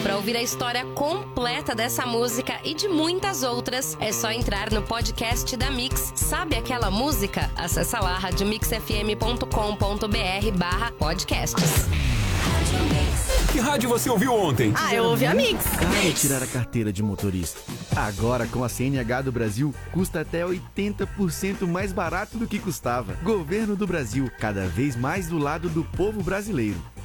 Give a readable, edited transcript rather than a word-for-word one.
Para ouvir a história completa dessa música e de muitas outras, é só entrar no podcast da Mix. Sabe aquela música? Acesse lá radiomixfm.com.br/podcasts. Que rádio você ouviu ontem? Eu ouvi a Mix. Cara, tirar a carteira de motorista. Agora, com a CNH do Brasil, custa até 80% mais barato do que custava. Governo do Brasil, cada vez mais do lado do povo brasileiro.